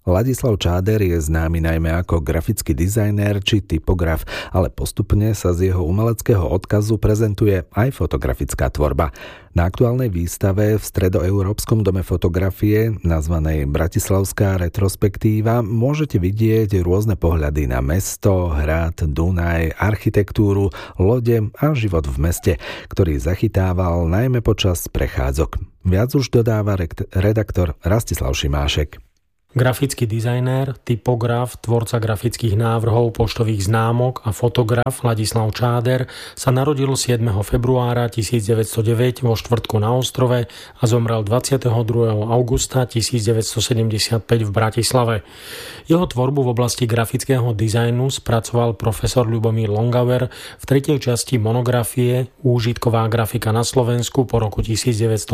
Ladislav Čáder je známy najmä ako grafický dizajner či typograf, ale postupne sa z jeho umeleckého odkazu prezentuje aj fotografická tvorba. Na aktuálnej výstave v Stredoeurópskom dome fotografie, nazvanej Bratislavská retrospektíva, môžete vidieť rôzne pohľady na mesto, hrad, Dunaj, architektúru, lode a život v meste, ktorý zachytával najmä počas prechádzok. Viac už dodáva redaktor Rastislav Šimášek. Grafický dizajner, typograf, tvorca grafických návrhov, poštových známok a fotograf Ladislav Čáder sa narodil 7. februára 1909 vo Štvrtku na ostrove a zomrel 22. augusta 1975 v Bratislave. Jeho tvorbu v oblasti grafického dizajnu spracoval profesor Ľubomír Longauer v tretej časti monografie Úžitková grafika na Slovensku po roku 1918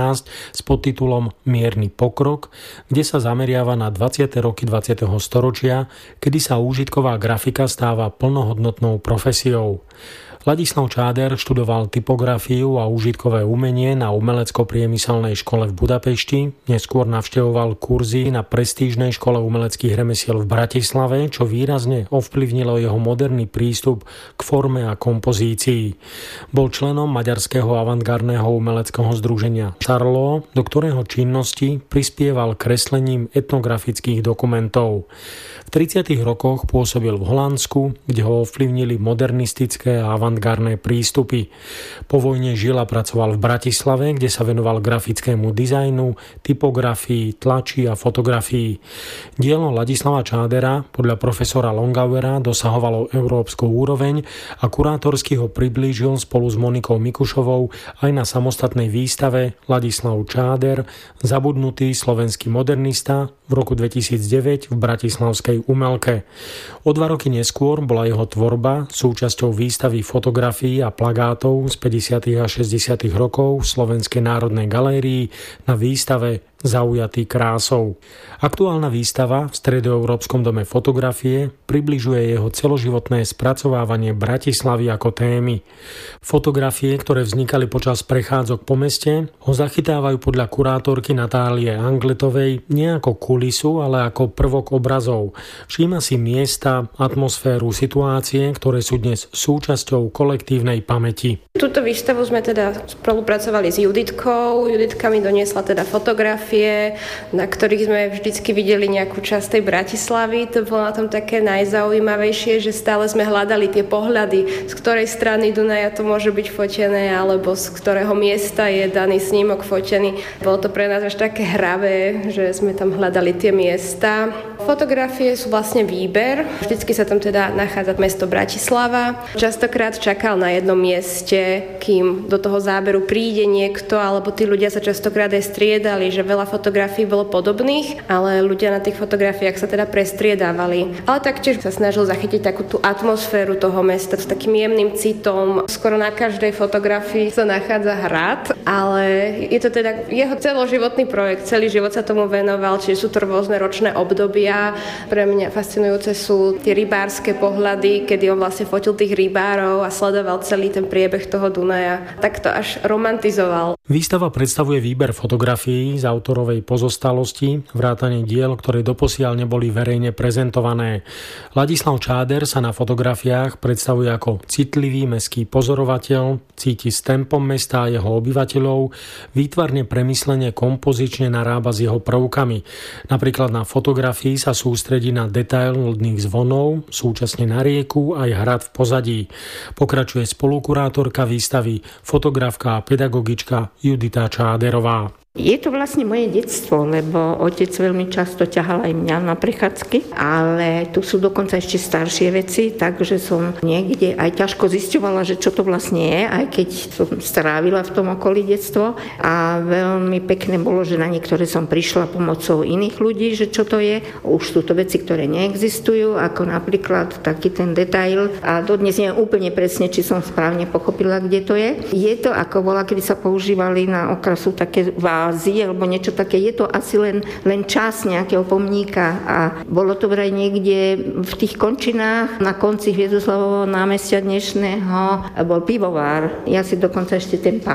s podtitulom Mierny pokrok, kde sa zameriava na 20. roky 20. storočia, kedy sa úžitková grafika stáva plnohodnotnou profesiou. Ladislav Čáder študoval typografiu a úžitkové umenie na umelecko-priemyselnej škole v Budapešti, neskôr navštevoval kurzy na prestížnej škole umeleckých remesiel v Bratislave, čo výrazne ovplyvnilo jeho moderný prístup k forme a kompozícii. Bol členom maďarského avantgardného umeleckého združenia Charlo, do ktorého činnosti prispieval kreslením etnografických dokumentov. V 30. rokoch pôsobil v Holandsku, kde ho ovplyvnili modernistické a avantgardné prístupy. Po vojne žil a pracoval v Bratislave, kde sa venoval grafickému dizajnu, typografii, tlači a fotografii. Dielo Ladislava Čádera podľa profesora Longauera dosahovalo európsku úroveň a kurátorsky ho priblížil spolu s Monikou Mikušovou aj na samostatnej výstave Ladislav Čáder, zabudnutý slovenský modernista v roku 2009 v bratislavskej Umelke. O 2 roky neskôr bola jeho tvorba súčasťou výstavy fotografií a plagátov z 50. a 60. rokov v Slovenskej národnej galérii na výstave Zaujatý krásou. Aktuálna výstava v Stredoeurópskom dome fotografie približuje jeho celoživotné spracovávanie Bratislavy ako témy. Fotografie, ktoré vznikali počas prechádzok po meste, ho zachytávajú podľa kurátorky Natálie Angletovej nie ako kulisu, ale ako prvok obrazov. Všíma si miesta, atmosféru, situácie, ktoré sú dnes súčasťou kolektívnej pamäti. Túto výstavu sme teda spolupracovali s Juditkou. Juditka mi doniesla teda fotografie, na ktorých sme vždycky videli nejakú časť tej Bratislavy. To bolo na tom také najzaujímavejšie, že stále sme hľadali tie pohľady, z ktorej strany Dunaja to môže byť fotené, alebo z ktorého miesta je daný snímok fotený. Bolo to pre nás až také hravé, že sme tam hľadali tie miesta. Fotografie sú vlastne výber. Vždycky sa tam teda nachádza mesto Bratislava. Častokrát čakal na jednom mieste, kým do toho záberu príde niekto, alebo tí ľudia sa častokrát aj striedali, že veľa fotografií bolo podobných, ale ľudia na tých fotografiách sa teda prestriedávali. Ale taktiež sa snažil zachytiť takú tú atmosféru toho mesta s takým jemným citom. Skoro na každej fotografii sa nachádza hrad, ale je to teda jeho celoživotný projekt, celý život sa tomu venoval, čiže sú to rôzne ročné obdobia. Pre mňa fascinujúce sú tie rybárske pohľady, kedy on vlastne fotil tých rybárov a sledoval celý ten priebeh toho Dunaja. Tak to až romantizoval. Výstava predstavuje výber fotografií z autorovej pozostalosti, vrátane diel, ktoré doposiaľ neboli verejne prezentované. Ladislav Čáder sa na fotografiách predstavuje ako citlivý mestský pozorovateľ, cíti s tempom mesta a jeho obyvateľov, výtvarne premyslene kompozične narába s jeho prvkami. Napríklad na fotografii sa sústredí na detail lodných zvonov, súčasne na rieku aj hrad v pozadí. Pokračuje spolukurátorka výstavy, fotografka a pedagogička Judita Čáderová. Je to vlastne moje detstvo, lebo otec veľmi často ťahal aj mňa na prechádzky, ale tu sú dokonca ešte staršie veci, takže som niekde aj ťažko zisťovala, že čo to vlastne je, aj keď som strávila v tom okolí detstvo. A veľmi pekné bolo, že na niektoré som prišla pomocou iných ľudí, že čo to je. Už sú to veci, ktoré neexistujú, ako napríklad taký ten detail. A dodnes neviem úplne presne, či som správne pochopila, kde to je. Je to, ako bola, kedy sa používali na okrasu také vázy alebo niečo také. Je to asi len časť nejakého pomníka a bolo to vraj niekde v tých končinách na konci Hviezdoslavovho námestia dnešného bol pivovár. Ja si dokonca ešte ten pach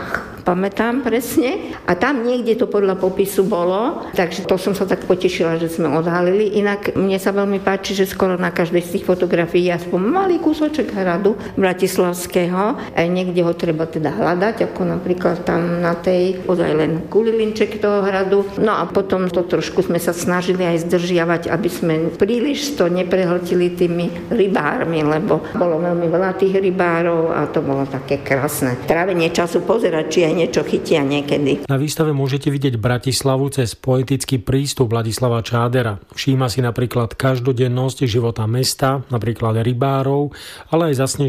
pamätám presne. A tam niekde to podľa popisu bolo, takže to som sa tak potešila, že sme odhalili. Inak mne sa veľmi páči, že skoro na každej z tých fotografií je aspoň malý kúsoček hradu bratislavského. Aj niekde ho treba teda hľadať, ako napríklad tam na tej ozaj len kulilinček toho hradu. No a potom to trošku sme sa snažili aj zdržiavať, aby sme príliš to neprehltili tými rybármi, lebo bolo veľmi veľa tých rybárov a to bolo také krásne. Trávenie času pozerať, či aj niečo chytia niekedy. Na výstave môžete vidieť Bratislavu cez poetický prístup Ladislava Čádera. Všíma si napríklad každodennosť života mesta, napríklad rybárov, ale aj zasnežené